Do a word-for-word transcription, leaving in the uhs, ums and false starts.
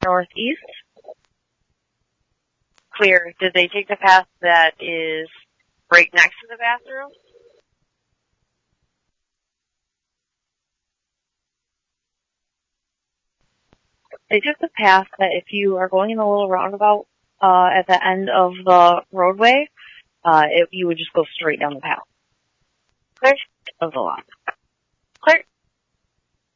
northeast. Clear. Did they take the path that is right next to the bathroom? They took the path that if you are going in a little roundabout uh, at the end of the roadway, uh, it, you would just go straight down the path. Clear? That was a lot. Clear?